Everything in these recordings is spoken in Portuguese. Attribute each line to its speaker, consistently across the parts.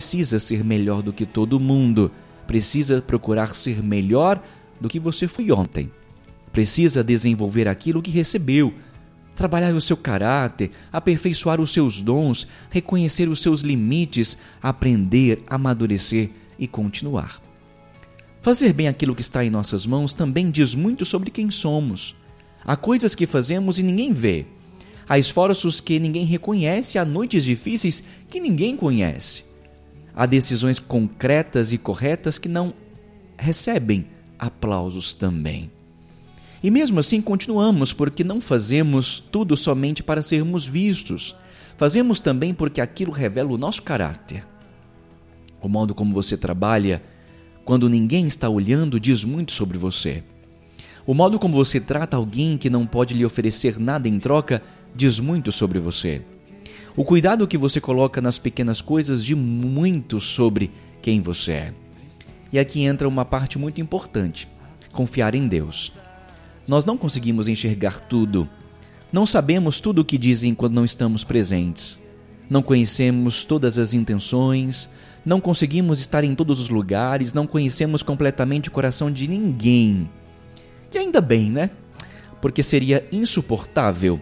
Speaker 1: precisa ser melhor do que todo mundo. Precisa procurar ser melhor do que você foi ontem. Precisa desenvolver aquilo que recebeu. Trabalhar o seu caráter, aperfeiçoar os seus dons, reconhecer os seus limites, aprender, amadurecer e continuar. Fazer bem aquilo que está em nossas mãos também diz muito sobre quem somos. Há coisas que fazemos e ninguém vê. Há esforços que ninguém reconhece, há noites difíceis que ninguém conhece. Há decisões concretas e corretas que não recebem aplausos também. E mesmo assim continuamos, porque não fazemos tudo somente para sermos vistos. Fazemos também porque aquilo revela o nosso caráter. O modo como você trabalha, quando ninguém está olhando, diz muito sobre você. O modo como você trata alguém que não pode lhe oferecer nada em troca, diz muito sobre você. O cuidado que você coloca nas pequenas coisas diz muito sobre quem você é. E aqui entra uma parte muito importante: confiar em Deus. Nós não conseguimos enxergar tudo. Não sabemos tudo o que dizem quando não estamos presentes. Não conhecemos todas as intenções. Não conseguimos estar em todos os lugares. Não conhecemos completamente o coração de ninguém. E ainda bem, né? Porque seria insuportável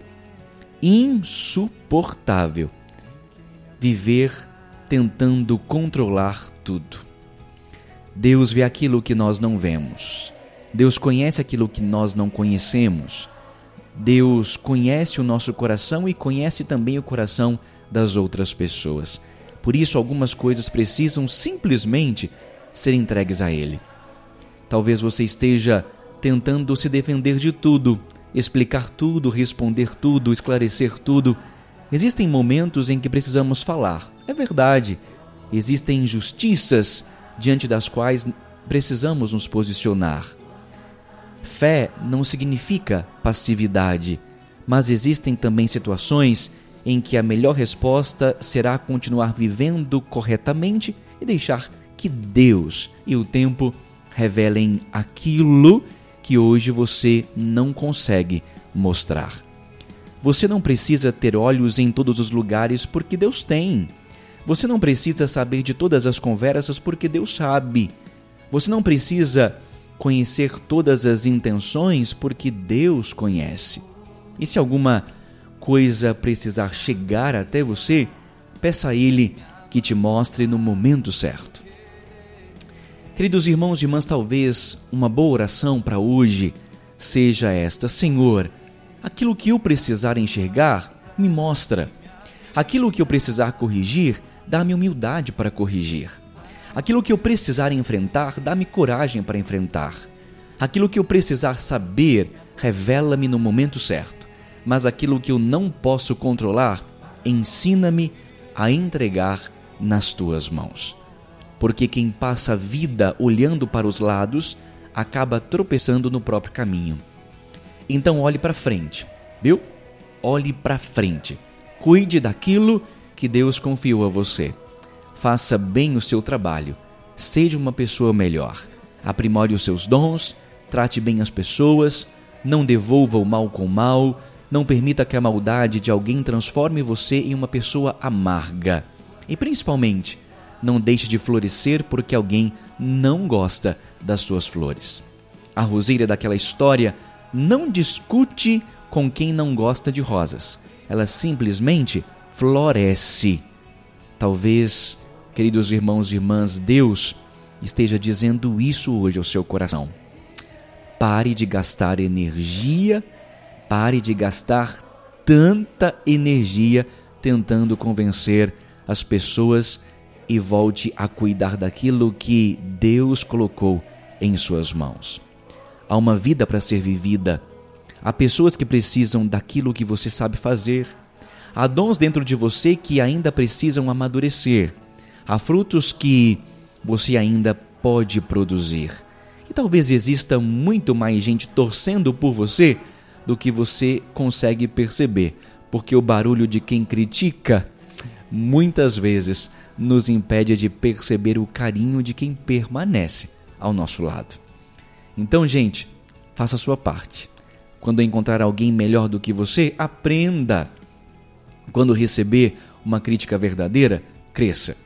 Speaker 1: viver tentando controlar tudo. Deus vê aquilo que nós não vemos. Deus conhece aquilo que nós não conhecemos. Deus conhece o nosso coração e conhece também o coração das outras pessoas. Por isso, algumas coisas precisam simplesmente ser entregues a Ele. Talvez você esteja tentando se defender de tudo, explicar tudo, responder tudo, esclarecer tudo. Existem momentos em que precisamos falar. É verdade. Existem injustiças diante das quais precisamos nos posicionar. Fé não significa passividade, mas existem também situações em que a melhor resposta será continuar vivendo corretamente e deixar que Deus e o tempo revelem aquilo que hoje você não consegue mostrar. Você não precisa ter olhos em todos os lugares porque Deus tem. Você não precisa saber de todas as conversas porque Deus sabe. Você não precisa conhecer todas as intenções porque Deus conhece. E se alguma coisa precisar chegar até você, peça a Ele que te mostre no momento certo. Queridos irmãos e irmãs, talvez uma boa oração para hoje seja esta: Senhor, aquilo que eu precisar enxergar, me mostra. Aquilo que eu precisar corrigir, dá-me humildade para corrigir. Aquilo que eu precisar enfrentar, dá-me coragem para enfrentar. Aquilo que eu precisar saber, revela-me no momento certo. Mas aquilo que eu não posso controlar, ensina-me a entregar nas tuas mãos. Porque quem passa a vida olhando para os lados, acaba tropeçando no próprio caminho. Então olhe para frente, viu? Olhe para frente. Cuide daquilo que Deus confiou a você. Faça bem o seu trabalho. Seja uma pessoa melhor. Aprimore os seus dons. Trate bem as pessoas. Não devolva o mal com o mal. Não permita que a maldade de alguém transforme você em uma pessoa amarga. E principalmente, não deixe de florescer porque alguém não gosta das suas flores. A roseira daquela história não discute com quem não gosta de rosas. Ela simplesmente floresce. Talvez, queridos irmãos e irmãs, Deus esteja dizendo isso hoje ao seu coração. Pare de gastar energia, pare de gastar tanta energia tentando convencer as pessoas e volte a cuidar daquilo que Deus colocou em suas mãos. Há uma vida para ser vivida. Há pessoas que precisam daquilo que você sabe fazer. Há dons dentro de você que ainda precisam amadurecer. Há frutos que você ainda pode produzir. E talvez exista muito mais gente torcendo por você do que você consegue perceber, porque o barulho de quem critica muitas vezes nos impede de perceber o carinho de quem permanece ao nosso lado. Então, gente, faça a sua parte. Quando encontrar alguém melhor do que você, aprenda. Quando receber uma crítica verdadeira, cresça.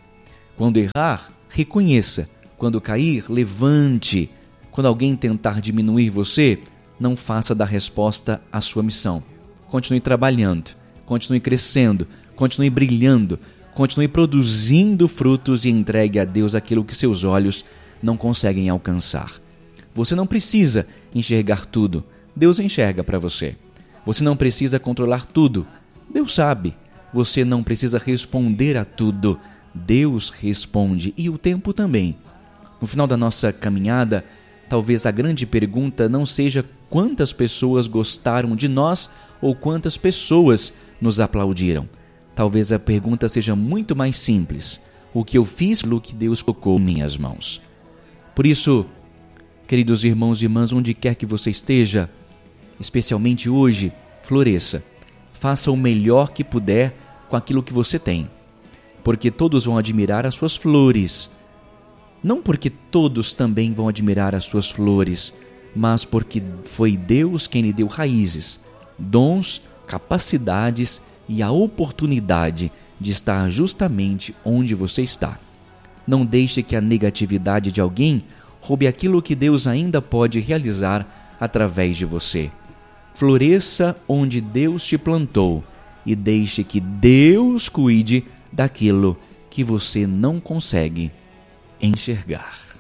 Speaker 1: Quando errar, reconheça. Quando cair, levante. Quando alguém tentar diminuir você, não faça da resposta a sua missão. Continue trabalhando, continue crescendo, continue brilhando, continue produzindo frutos e entregue a Deus aquilo que seus olhos não conseguem alcançar. Você não precisa enxergar tudo, Deus enxerga para você. Você não precisa controlar tudo, Deus sabe. Você não precisa responder a tudo, Deus responde, e o tempo também. No final da nossa caminhada, talvez a grande pergunta não seja quantas pessoas gostaram de nós ou quantas pessoas nos aplaudiram. Talvez a pergunta seja muito mais simples. O que eu fiz pelo que Deus colocou em minhas mãos? Por isso, queridos irmãos e irmãs, onde quer que você esteja, especialmente hoje, floresça. Faça o melhor que puder com aquilo que você tem. Porque todos vão admirar as suas flores. Não porque todos também vão admirar as suas flores, mas porque foi Deus quem lhe deu raízes, dons, capacidades e a oportunidade de estar justamente onde você está. Não deixe que a negatividade de alguém roube aquilo que Deus ainda pode realizar através de você. Floresça onde Deus te plantou e deixe que Deus cuide daquilo que você não consegue enxergar.